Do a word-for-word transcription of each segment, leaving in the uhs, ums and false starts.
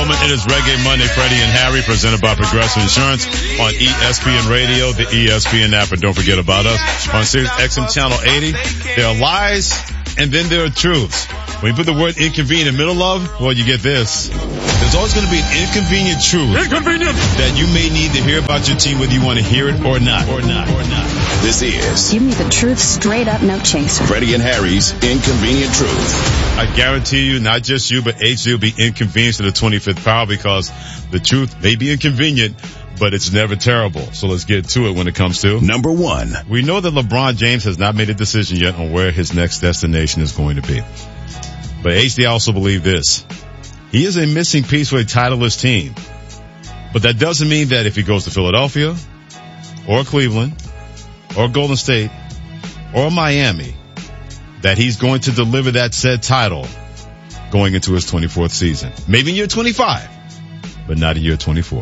gentlemen, it is Reggae Monday, Freddie and Harry, presented by Progressive Insurance on E S P N Radio, the E S P N app, and don't forget about us on Sirius X M Channel eighty. There are lies, and then there are truths. When you put the word inconvenient in the middle of, well, you get this. There's always going to be an inconvenient truth Inconvenient. that you may need to hear about your team, whether you want to hear it or not, or not, or not. This is Give me the truth straight up, no chaser. Freddie and Harry's Inconvenient Truth. I guarantee you, not just you, but H D will be inconvenienced to the twenty-fifth power, because the truth may be inconvenient, but it's never terrible. So let's get to it when it comes to Number one. We know that LeBron James has not made a decision yet on where his next destination is going to be. But H D also believe this. He is a missing piece for a titleist team. But that doesn't mean that if he goes to Philadelphia or Cleveland or Golden State or Miami, that he's going to deliver that said title going into his twenty-fourth season. Maybe in year twenty-five, but not in year twenty-four.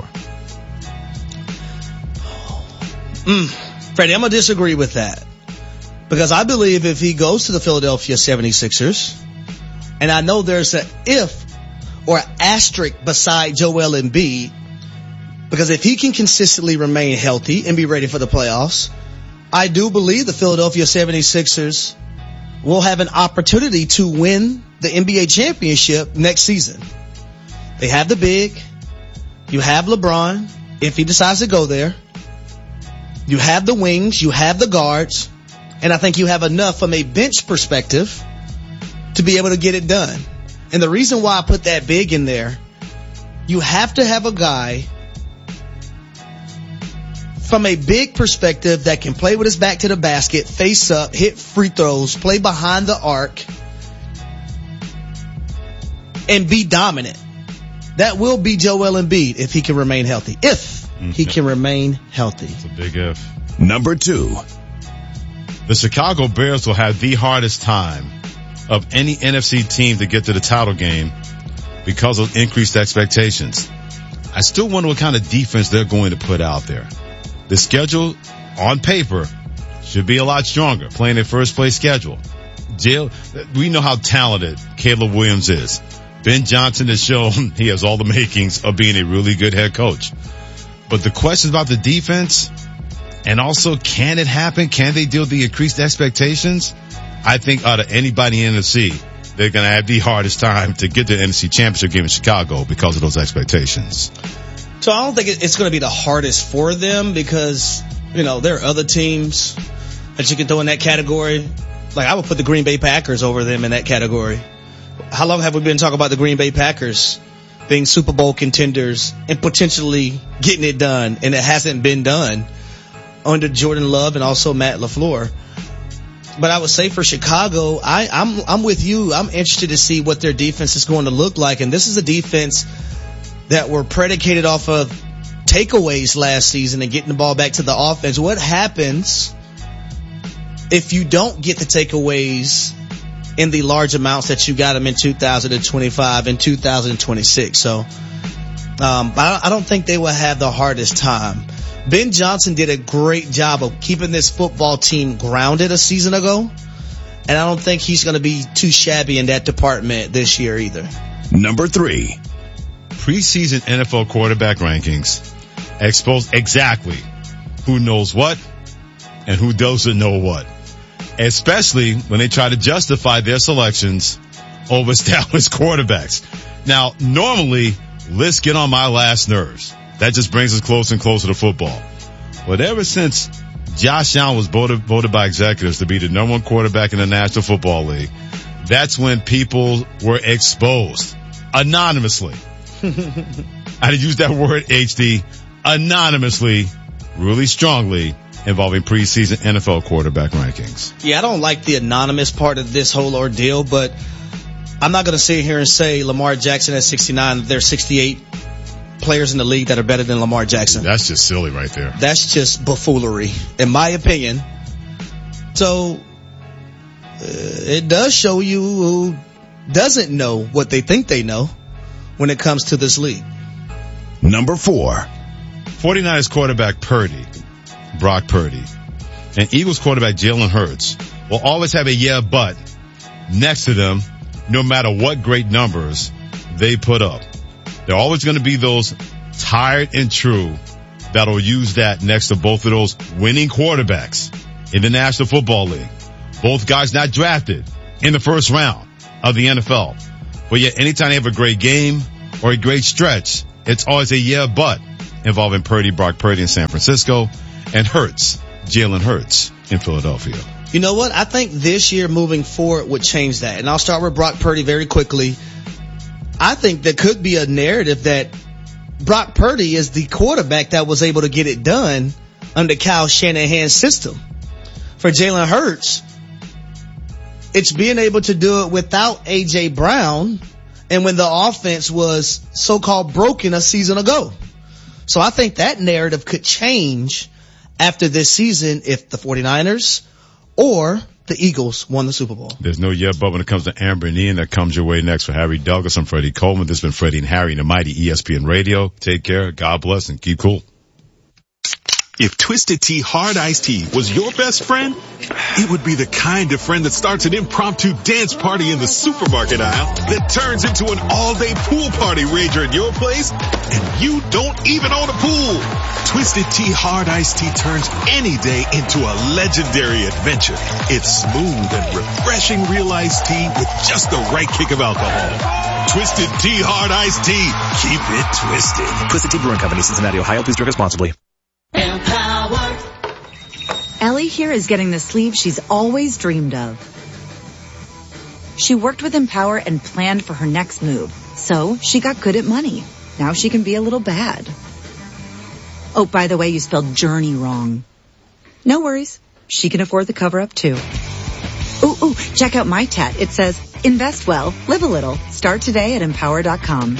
Mm, Freddie, I'm going to disagree with that. Because I believe if he goes to the Philadelphia seventy-sixers, and I know there's an if or an asterisk beside Joel Embiid, because if he can consistently remain healthy and be ready for the playoffs, I do believe the Philadelphia seventy-sixers will have an opportunity to win the N B A championship next season. They have the big. You have LeBron, if he decides to go there. You have the wings. You have the guards. And I think you have enough from a bench perspective to be able to get it done. And the reason why I put that big in there, you have to have a guy from a big perspective that can play with his back to the basket, face up, hit free throws, play behind the arc, and be dominant. That will be Joel Embiid if he can remain healthy. If he can remain healthy. It's a big if. Number two. The Chicago Bears will have the hardest time of any N F C team to get to the title game because of increased expectations. I still wonder what kind of defense they're going to put out there. The schedule on paper should be a lot stronger, playing a first place schedule. Jill, we know how talented Caleb Williams is. Ben Johnson has shown he has all the makings of being a really good head coach. But the question about the defense, and also can it happen? Can they deal with the increased expectations? I think out of anybody in the N F C, they're going to have the hardest time to get to the N F C Championship game in Chicago because of those expectations. So I don't think it's going to be the hardest for them because, you know, there are other teams that you can throw in that category. Like I would put the Green Bay Packers over them in that category. How long have we been talking about the Green Bay Packers being Super Bowl contenders and potentially getting it done? And it hasn't been done under Jordan Love and also Matt LaFleur. But I would say for Chicago, I, I'm, I'm with you. I'm interested to see what their defense is going to look like. And this is a defense that were predicated off of takeaways last season and getting the ball back to the offense. What happens if you don't get the takeaways in the large amounts that you got them in two thousand twenty-five and two thousand twenty-six? So, um, I, I don't think they will have the hardest time. Ben Johnson did a great job of keeping this football team grounded a season ago. And I don't think he's going to be too shabby in that department this year either. Number three. Preseason N F L quarterback rankings expose exactly who knows what and who doesn't know what, especially when they try to justify their selections over established quarterbacks. Now, normally, lists get on my last nerves. That just brings us closer and closer to football. But ever since Josh Allen was voted, voted by executives to be the number one quarterback in the National Football League, that's when people were exposed anonymously. I did use that word, H D, anonymously, really strongly, involving preseason N F L quarterback rankings. Yeah, I don't like the anonymous part of this whole ordeal, but I'm not going to sit here and say Lamar Jackson at sixty-nine, there's sixty-eight players in the league that are better than Lamar Jackson. That's just silly right there. That's just buffoonery, in my opinion. So, uh, it does show you who doesn't know what they think they know when it comes to this league. Number four. 49ers quarterback Purdy, Brock Purdy, and Eagles quarterback Jalen Hurts will always have a yeah but next to them no matter what great numbers they put up. There are always going to be those tired and true that'll use that next to both of those winning quarterbacks in the National Football League. Both guys not drafted in the first round of the N F L. But yet anytime they have a great game or a great stretch, it's always a yeah but involving Purdy, Brock Purdy in San Francisco, and Hurts, Jalen Hurts in Philadelphia. You know what? I think this year moving forward would change that. And I'll start with Brock Purdy very quickly. I think there could be a narrative that Brock Purdy is the quarterback that was able to get it done under Kyle Shanahan's system. For Jalen Hurts, it's being able to do it without A J Brown and when the offense was so-called broken a season ago. So I think that narrative could change after this season if the 49ers or the Eagles won the Super Bowl. There's no yeah but when it comes to Amber and Ian. That comes your way next. For Harry Douglas, I'm Freddie Coleman. This has been Freddie and Harry in the mighty E S P N Radio. Take care, God bless, and keep cool. If Twisted Tea Hard Iced Tea was your best friend, it would be the kind of friend that starts an impromptu dance party in the supermarket aisle that turns into an all-day pool party rager at your place, and you don't even own a pool. Twisted Tea Hard Iced Tea turns any day into a legendary adventure. It's smooth and refreshing real iced tea with just the right kick of alcohol. Twisted Tea Hard Iced Tea. Keep it twisted. Twisted Tea Brewing Company, Cincinnati, Ohio. Please drink responsibly. Empower. Ellie here is getting the sleeve she's always dreamed of. She worked with Empower and planned for her next move, so she got good at money. Now she can be a little bad. Oh, by the way, you spelled journey wrong. No worries. She can afford the cover-up, too. Ooh, ooh, check out my tat. It says, invest well, live a little. Start today at empower dot com.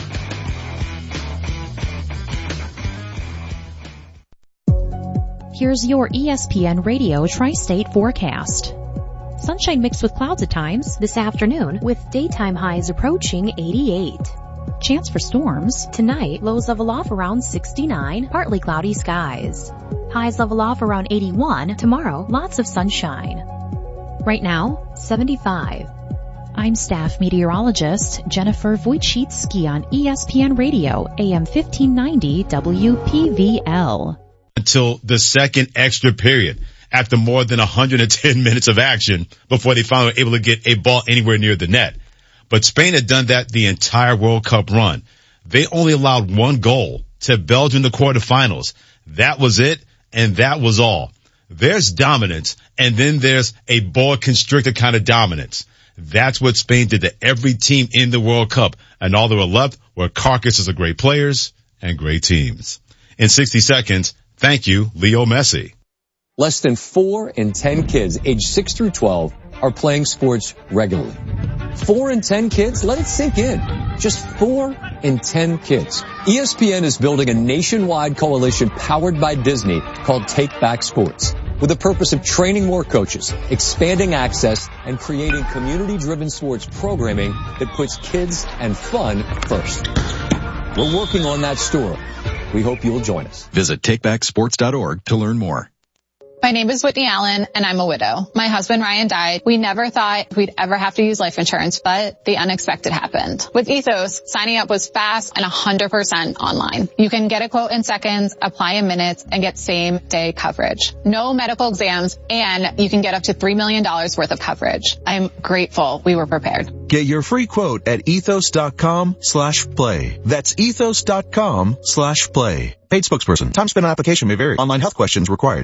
Here's your E S P N Radio Tri-State forecast. Sunshine mixed with clouds at times this afternoon, with daytime highs approaching eighty-eight. Chance for storms. Tonight, lows level off around sixty-nine, partly cloudy skies. Highs level off around eighty-one. Tomorrow, lots of sunshine. Right now, seventy-five. I'm staff meteorologist Jennifer Wojcicki on E S P N Radio, A M fifteen ninety W P V L. Until the second extra period, after more than one hundred ten minutes of action before they finally were able to get a ball anywhere near the net. But Spain had done that the entire World Cup run. They only allowed one goal to Belgium in the quarterfinals. That was it, and that was all. There's dominance, and then there's a ball constrictor kind of dominance. That's what Spain did to every team in the World Cup, and all that were left were carcasses of great players and great teams. In sixty seconds, thank you, Leo Messi. Less than four in ten kids aged six through twelve are playing sports regularly. Four in ten kids? Let it sink in. Just four in ten kids. E S P N is building a nationwide coalition powered by Disney called Take Back Sports, with the purpose of training more coaches, expanding access, and creating community-driven sports programming that puts kids and fun first. We're working on that story. We hope you'll join us. Visit take back sports dot org to learn more. My name is Whitney Allen, and I'm a widow. My husband, Ryan, died. We never thought we'd ever have to use life insurance, but the unexpected happened. With Ethos, signing up was fast and one hundred percent online. You can get a quote in seconds, apply in minutes, and get same-day coverage. No medical exams, and you can get up to three million dollars worth of coverage. I'm grateful we were prepared. Get your free quote at ethos dot com slash play. That's ethos dot com slash play. Paid spokesperson. Time spent on application may vary. Online health questions required.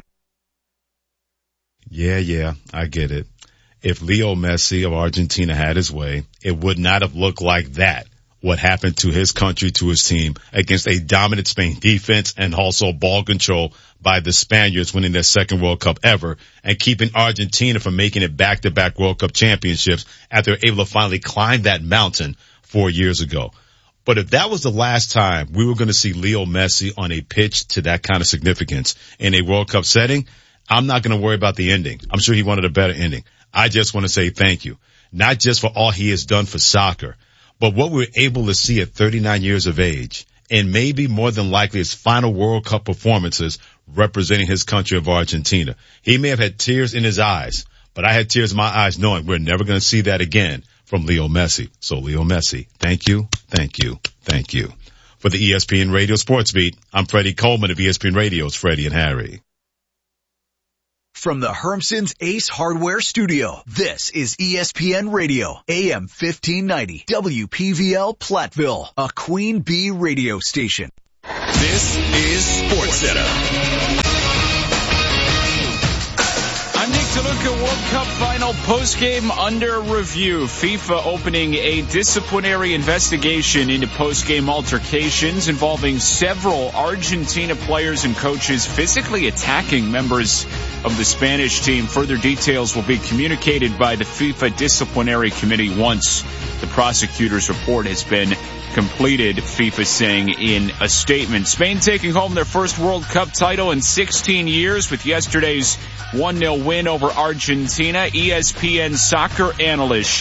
Yeah, yeah, I get it. If Leo Messi of Argentina had his way, it would not have looked like that. What happened to his country, to his team, against a dominant Spain defense and also ball control by the Spaniards, winning their second World Cup ever and keeping Argentina from making it back-to-back World Cup championships after they were able to finally climb that mountain four years ago. But if that was the last time we were going to see Leo Messi on a pitch to that kind of significance in a World Cup setting, I'm not going to worry about the ending. I'm sure he wanted a better ending. I just want to say thank you, not just for all he has done for soccer, but what we're able to see at thirty-nine years of age, and maybe more than likely his final World Cup performances representing his country of Argentina. He may have had tears in his eyes, but I had tears in my eyes knowing we're never going to see that again from Leo Messi. So Leo Messi, thank you, thank you, thank you. For the E S P N Radio Sports Beat, I'm Freddie Coleman of E S P N Radio's Freddie and Harry. From the Hermson's Ace Hardware Studio, this is E S P N Radio, A M fifteen ninety, W P V L Platteville, a Queen Bee radio station. This is SportsCenter. I'm Nick DeLuca. World Cup final postgame under review. FIFA opening a disciplinary investigation into postgame altercations involving several Argentina players and coaches physically attacking members of the Spanish team. Further details will be communicated by the FIFA Disciplinary Committee once the prosecutor's report has been completed, FIFA saying in a statement. Spain taking home their first World Cup title in sixteen years with yesterday's one nil win over Argentina. E S P N soccer analyst